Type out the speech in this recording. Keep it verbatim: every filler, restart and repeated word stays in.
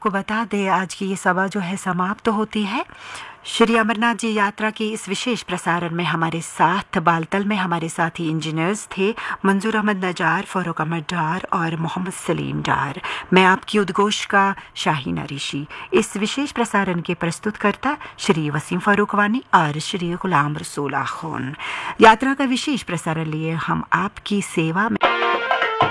आपको बता दें आज की ये सभा जो है समाप्त तो होती है। श्री अमरनाथ जी यात्रा की इस विशेष प्रसारण में हमारे साथ बालतल में हमारे साथी इंजीनियर्स थे मंजूर अहमद नजार, फारूक अहमद डार और मोहम्मद सलीम डार। मैं आपकी उद्घोष का शाहीन अरिशी। इस विशेष प्रसारण के प्रस्तुतकर्ता श्री वसीम फारूक वानी और श्री गुलाम रसूल आखून। यात्रा का विशेष प्रसारण लिए हम आपकी सेवा में